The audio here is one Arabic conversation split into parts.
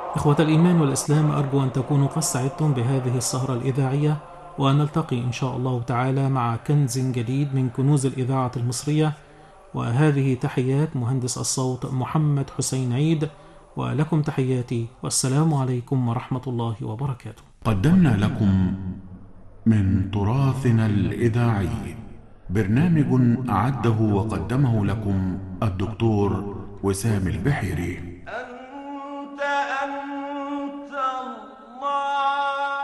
إخوة الإيمان والإسلام، أرجو أن تكونوا قد سعدتم بهذه السهرة الإذاعية، وأن نلتقي إن شاء الله تعالى مع كنز جديد من كنوز الإذاعة المصرية. وهذه تحيات مهندس الصوت محمد حسين عيد، ولكم تحياتي، والسلام عليكم ورحمة الله وبركاته. قدمنا لكم من تراثنا الإذاعي برنامج أعده وقدمه لكم الدكتور وسام البحيري. أنت الله.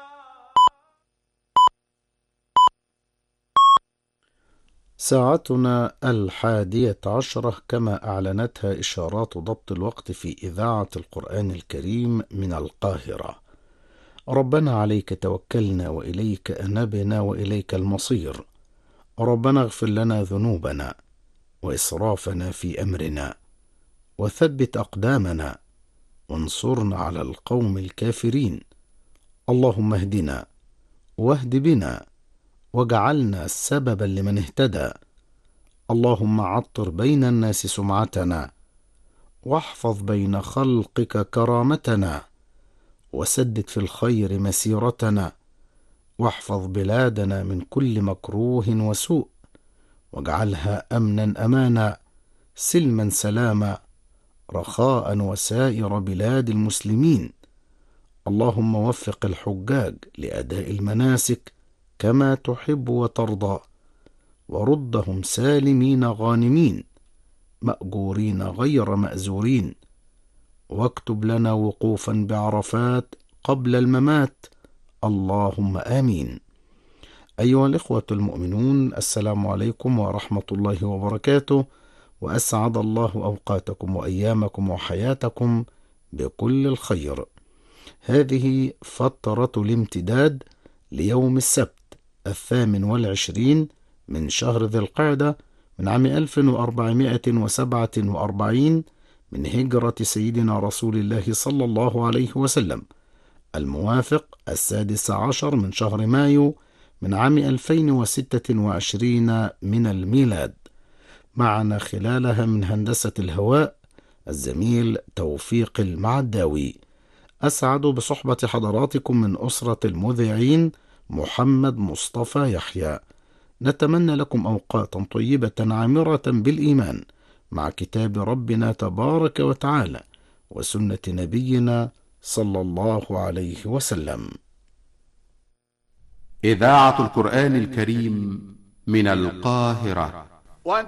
ساعتنا 11:00 كما أعلنتها إشارات ضبط الوقت في إذاعة القرآن الكريم من القاهرة. ربنا عليك توكلنا وإليك أنبنا وإليك المصير. ربنا اغفر لنا ذنوبنا وإسرافنا في أمرنا، وثبت أقدامنا، وانصرنا على القوم الكافرين. اللهم اهدنا واهد بنا، واجعلنا سببا لمن اهتدى. اللهم عطر بين الناس سمعتنا، واحفظ بين خلقك كرامتنا، وسدد في الخير مسيرتنا، واحفظ بلادنا من كل مكروه وسوء، واجعلها أمنا أمانا، سلما سلاما، رخاء وسائر بلاد المسلمين. اللهم وفق الحجاج لأداء المناسك كما تحب وترضى، وردهم سالمين غانمين، مأجورين غير مأزورين، واكتب لنا وقوفا بعرفات قبل الممات، اللهم آمين. أيها الإخوة المؤمنون، السلام عليكم ورحمة الله وبركاته، وأسعد الله أوقاتكم وأيامكم وحياتكم بكل الخير. هذه فترة الامتداد ليوم السبت 28 من شهر ذي القعدة من عام 1447 من هجرة سيدنا رسول الله صلى الله عليه وسلم، الموافق 16 من شهر مايو من عام 2026 من الميلاد. معنا خلالها من هندسة الهواء الزميل توفيق المعداوي. أسعد بصحبة حضراتكم من أسرة المذيعين محمد مصطفى يحيى. نتمنى لكم أوقاتا طيبة عامرة بالإيمان مع كتاب ربنا تبارك وتعالى وسنة نبينا صلى الله عليه وسلم. إذاعة القرآن الكريم من القاهرة.